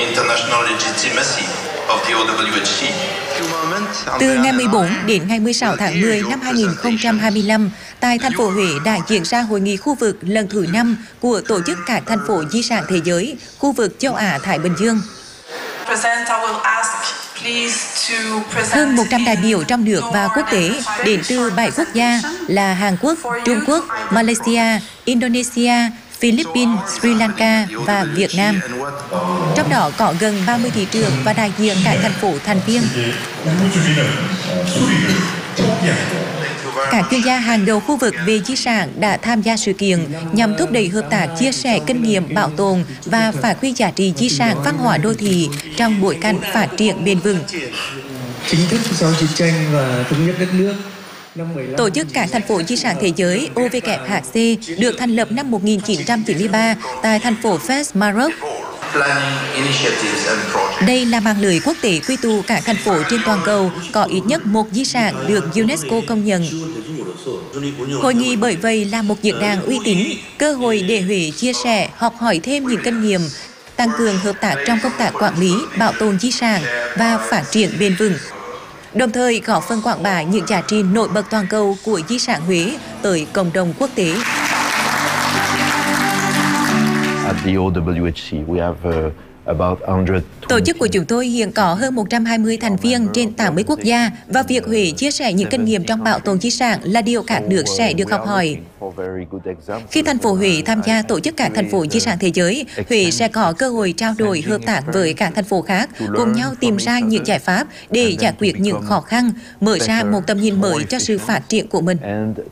Từ ngày 14 đến ngày 16 tháng 10 năm 2025, tại thành phố Huế đã diễn ra hội nghị khu vực lần thứ 5 của Tổ chức các thành phố di sản thế giới, khu vực châu Á-Thái Bình Dương. Hơn 100 đại biểu trong nước và quốc tế đến từ 7 quốc gia là Hàn Quốc, Trung Quốc, Malaysia, Indonesia, Philippines, Sri Lanka và Việt Nam. Trong đó có gần 30 thị trưởng và đại diện các thành phố thành viên. Các chuyên gia hàng đầu khu vực về di sản đã tham gia sự kiện nhằm thúc đẩy hợp tác chia sẻ kinh nghiệm bảo tồn và phát huy giá trị di sản văn hóa đô thị trong bối cảnh phát triển bền vững. Chính thức sau chiến tranh và thống nhất đất nước. Tổ chức các thành phố di sản thế giới OVKHC được thành lập năm 1993 tại thành phố Fès, Maroc. Đây là mạng lưới quốc tế quy tụ các thành phố trên toàn cầu có ít nhất một di sản được UNESCO công nhận. Hội nghị bởi vậy là một diễn đàn uy tín, cơ hội để Huế chia sẻ, học hỏi thêm những kinh nghiệm, tăng cường hợp tác trong công tác quản lý, bảo tồn di sản và phát triển bền vững. Đồng thời góp phần quảng bá những giá trị nổi bật toàn cầu của di sản Huế tới cộng đồng quốc tế. At the OWHC, we have about 100. Tổ chức của chúng tôi hiện có hơn 120 thành viên trên 80 quốc gia và việc Huế chia sẻ những kinh nghiệm trong bảo tồn di sản là điều các nước sẽ được học hỏi. Khi thành phố Huế tham gia tổ chức các thành phố di sản thế giới, Huế sẽ có cơ hội trao đổi hợp tác với các thành phố khác, cùng nhau tìm ra những giải pháp để giải quyết những khó khăn, mở ra một tầm nhìn mới cho sự phát triển của mình.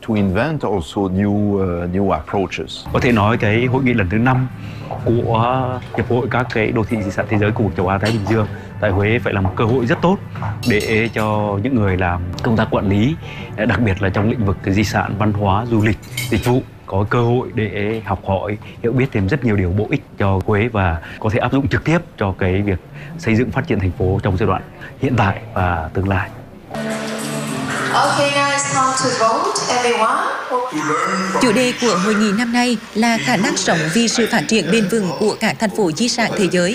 Có thể nói cái hội nghị lần thứ 5 của Hiệp hội các cái đô thị di sản thế giới khu vực châu Á Thái Bình Dương tại Huế phải là một cơ hội rất tốt để cho những người làm công tác quản lý, đặc biệt là trong lĩnh vực di sản, văn hóa, du lịch, dịch vụ có cơ hội để học hỏi, hiểu biết thêm rất nhiều điều bổ ích cho Huế và có thể áp dụng trực tiếp cho cái việc xây dựng phát triển thành phố trong giai đoạn hiện tại và tương lai. Okay, now it's time to vote, everyone. Chủ đề của hội nghị năm nay là khả năng sống vì sự phát triển bền vững của các thành phố di sản thế giới.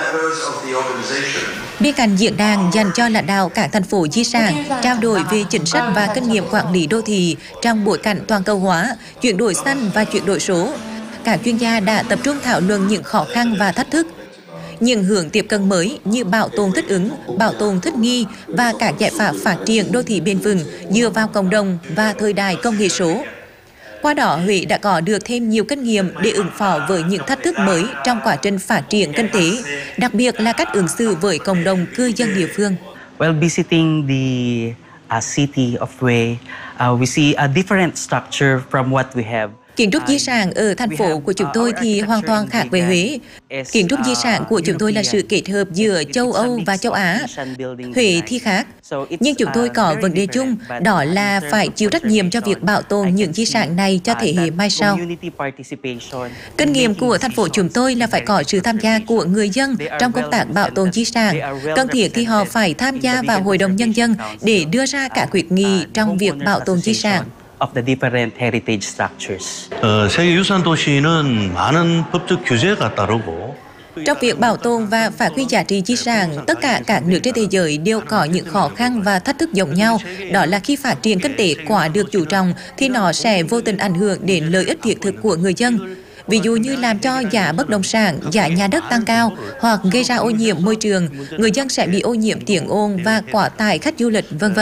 Bên cạnh diễn đàn dành cho lãnh đạo các thành phố di sản, trao đổi về chính sách và kinh nghiệm quản lý đô thị trong bối cảnh toàn cầu hóa, chuyển đổi xanh và chuyển đổi số, các chuyên gia đã tập trung thảo luận những khó khăn và thách thức, những hướng tiếp cận mới như bảo tồn thích ứng, bảo tồn thích nghi và các giải pháp phát triển đô thị bền vững dựa vào cộng đồng và thời đại công nghệ số. Qua đó, Huế đã có được thêm nhiều kinh nghiệm để ứng phó với những thách thức mới trong quá trình phát triển kinh tế, đặc biệt là cách ứng xử với cộng đồng cư dân địa phương. While visiting the city of Huế, we see a different structure from what we have. Kiến trúc di sản ở thành phố của chúng tôi thì hoàn toàn khác với Huế. Kiến trúc di sản của chúng tôi là sự kết hợp giữa châu Âu và châu Á. Huế thì khác. Nhưng chúng tôi có vấn đề chung, đó là phải chịu trách nhiệm cho việc bảo tồn những di sản này cho thế hệ mai sau. Kinh nghiệm của thành phố chúng tôi là phải có sự tham gia của người dân trong công tác bảo tồn di sản. Cần thiết thì họ phải tham gia vào Hội đồng Nhân dân để đưa ra các quyết nghị trong việc bảo tồn di sản. Of the different heritage structures. 세계유산도시는 많은 법적 규제가 따르고 Trong việc bảo tồn và phát huy giá trị di sản, tất cả các nước trên thế giới đều có những khó khăn và thách thức giống nhau. Đó là khi phát triển kinh tế quá được chú trọng thì nó sẽ vô tình ảnh hưởng đến lợi ích thiết thực của người dân. Ví dụ như làm cho giá bất động sản, giá nhà đất tăng cao hoặc gây ra ô nhiễm môi trường, người dân sẽ bị ô nhiễm tiếng ồn và quá tải khách du lịch, v.v.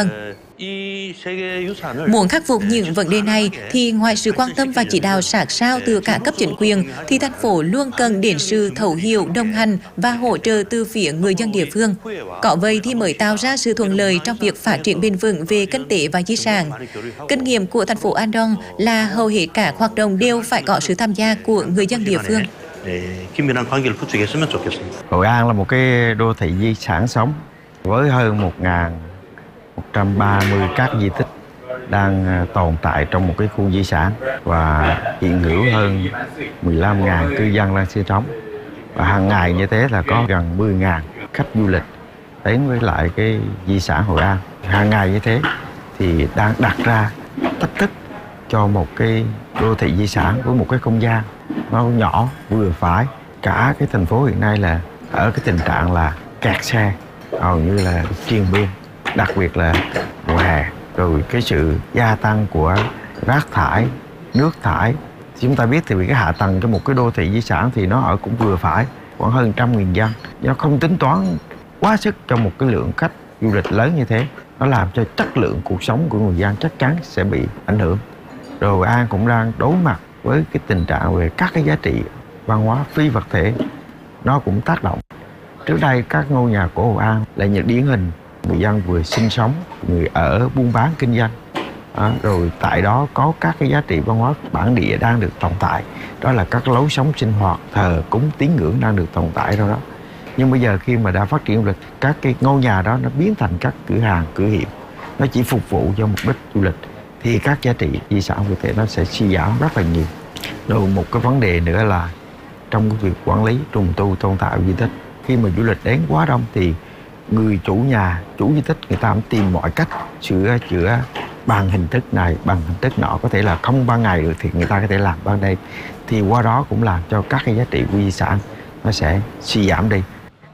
Muốn khắc phục những vấn đề này thì ngoài sự quan tâm và chỉ đạo sát sao từ cả cấp chính quyền thì thành phố luôn cần đến sự thấu hiểu, đồng hành và hỗ trợ từ phía người dân địa phương. Có vậy thì mới tạo ra sự thuận lợi trong việc phát triển bền vững về kinh tế và di sản. Kinh nghiệm của thành phố Andong là hầu hết các hoạt động đều phải có sự tham gia của người dân địa phương. Hội An là một cái đô thị di sản sống với hơn 1.130 các di tích đang tồn tại trong một cái khu di sản và hiện hữu hơn 15.000 cư dân đang sinh sống. Và hàng ngày như thế là có gần 10.000 khách du lịch đến với lại cái di sản Hội An. Hàng ngày như thế thì đang đặt ra thách thức cho một cái đô thị di sản với một cái không gian nó nhỏ vừa phải. Cả cái thành phố hiện nay là ở cái tình trạng là kẹt xe, hầu như là triền miên, đặc biệt là mùa hè. Rồi cái sự gia tăng của rác thải, nước thải. Chúng ta biết thì cái hạ tầng cho một cái đô thị di sản thì nó ở cũng vừa phải, khoảng hơn 100.000 dân. Do không tính toán quá sức cho một cái lượng khách du lịch lớn như thế, nó làm cho chất lượng cuộc sống của người dân chắc chắn sẽ bị ảnh hưởng. Rồi Hội An cũng đang đối mặt với cái tình trạng về các cái giá trị văn hóa phi vật thể, nó cũng tác động. Trước đây các ngôi nhà của Hội An là những điển hình người dân vừa sinh sống, người ở buôn bán kinh doanh. Rồi tại đó có các cái giá trị văn hóa bản địa đang được tồn tại. Đó là các lối sống sinh hoạt, thờ cúng tín ngưỡng đang được tồn tại trong đó. Nhưng bây giờ khi mà đã phát triển du lịch, các cái ngôi nhà đó nó biến thành các cửa hàng, cửa hiệu, nó chỉ phục vụ cho mục đích du lịch, thì các giá trị di sản vật thể nó sẽ suy giảm rất là nhiều. Rồi một cái vấn đề nữa là trong cái việc quản lý, trùng tu, tôn tạo di tích, khi mà du lịch đến quá đông thì người chủ nhà, chủ di tích người ta cũng tìm mọi cách sửa chữa bằng hình thức này, bằng hình thức nọ, có thể là không ban ngày được thì người ta có thể làm ban đêm, thì qua đó cũng làm cho các cái giá trị của di sản nó sẽ suy giảm đi.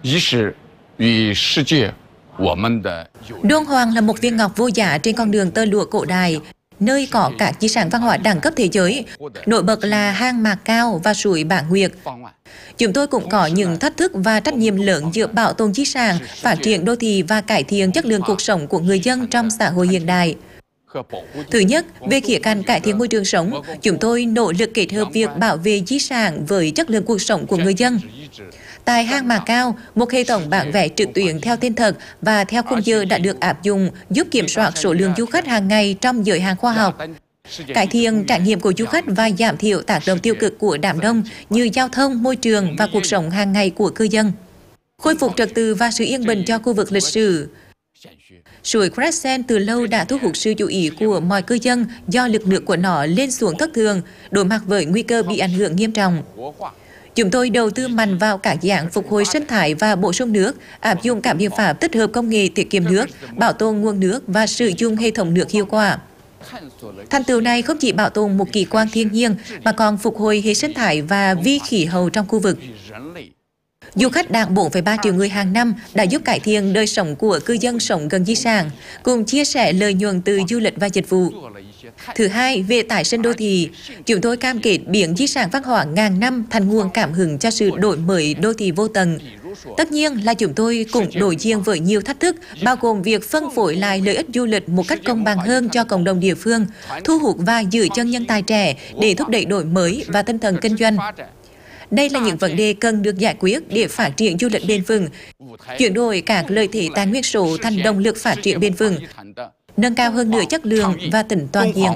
Đôn Hoàng là một viên ngọc vô giá trên con đường tơ lụa cổ đại, nơi có các di sản văn hóa đẳng cấp thế giới. Nổi bật là hang Mạc Cao và suối Bản Nguyệt. Chúng tôi cũng có những thách thức và trách nhiệm lớn giữa bảo tồn di sản, phát triển đô thị và cải thiện chất lượng cuộc sống của người dân trong xã hội hiện đại. Thứ nhất, về khía cạnh cải thiện môi trường sống, chúng tôi nỗ lực kết hợp việc bảo vệ di sản với chất lượng cuộc sống của người dân. Tại hang Mạc Cao, một hệ thống bản vẽ trực tuyến theo tên thật và theo khung giờ đã được áp dụng, giúp kiểm soát số lượng du khách hàng ngày trong giới hạn khoa học, cải thiện trải nghiệm của du khách và giảm thiểu tác động tiêu cực của đám đông như giao thông, môi trường và cuộc sống hàng ngày của cư dân. Khôi phục trật tự và sự yên bình cho khu vực lịch sử. Suối Crescent từ lâu đã thu hút sự chú ý của mọi cư dân do lực nước của nó lên xuống thất thường, đối mặt với nguy cơ bị ảnh hưởng nghiêm trọng. Chúng tôi đầu tư mạnh vào các dự án phục hồi sinh thái và bổ sung nước, áp dụng các biện pháp tích hợp công nghệ tiết kiệm nước, bảo tồn nguồn nước và sử dụng hệ thống nước hiệu quả. Thành tựu này không chỉ bảo tồn một kỳ quan thiên nhiên mà còn phục hồi hệ sinh thái và vi khí hậu trong khu vực. Du khách đạt 4,3 triệu người hàng năm đã giúp cải thiện đời sống của cư dân sống gần di sản, cùng chia sẻ lợi nhuận từ du lịch và dịch vụ. Thứ hai, về tái sinh đô thị, chúng tôi cam kết biến di sản văn hóa ngàn năm thành nguồn cảm hứng cho sự đổi mới đô thị vô tận. Tất nhiên là chúng tôi cũng đối diện với nhiều thách thức, bao gồm việc phân phối lại lợi ích du lịch một cách công bằng hơn cho cộng đồng địa phương, thu hút và giữ chân nhân tài trẻ để thúc đẩy đổi mới và tinh thần kinh doanh. Đây là những vấn đề cần được giải quyết để phát triển du lịch bền vững, chuyển đổi các lợi thế tài nguyên số thành động lực phát triển bền vững, nâng cao hơn nữa chất lượng và tính toàn diện.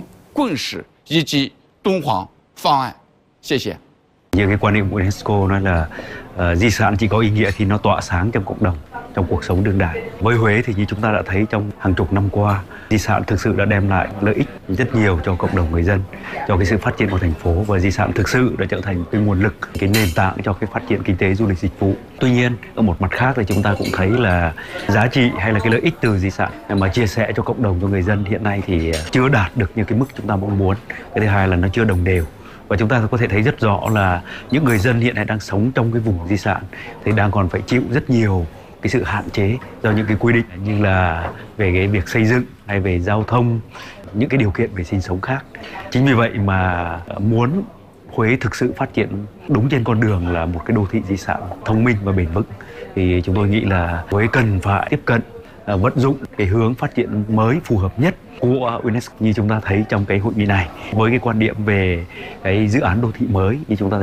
Như cái quan điểm của UNESCO nói là di sản chỉ có ý nghĩa khi nó tỏa sáng trong cộng đồng, trong cuộc sống đương đại. Với Huế thì như chúng ta đã thấy trong hàng chục năm qua, di sản thực sự đã đem lại lợi ích rất nhiều cho cộng đồng người dân, cho cái sự phát triển của thành phố, và di sản thực sự đã trở thành cái nguồn lực, cái nền tảng cho cái phát triển kinh tế du lịch dịch vụ. Tuy nhiên, ở một mặt khác thì chúng ta cũng thấy là giá trị hay là cái lợi ích từ di sản mà chia sẻ cho cộng đồng, cho người dân hiện nay thì chưa đạt được như cái mức chúng ta mong muốn. Cái thứ hai là nó chưa đồng đều. Và chúng ta có thể thấy rất rõ là những người dân hiện nay đang sống trong cái vùng di sản thì đang còn phải chịu rất nhiều cái sự hạn chế do những cái quy định như là về cái việc xây dựng hay về giao thông, những cái điều kiện về sinh sống khác. Chính vì vậy mà muốn Huế thực sự phát triển đúng trên con đường là một cái đô thị di sản thông minh và bền vững thì chúng tôi nghĩ là Huế cần phải tiếp cận, vận dụng cái hướng phát triển mới phù hợp nhất của UNESCO như chúng ta thấy trong cái hội nghị này, với cái quan điểm về cái dự án đô thị mới như chúng ta thấy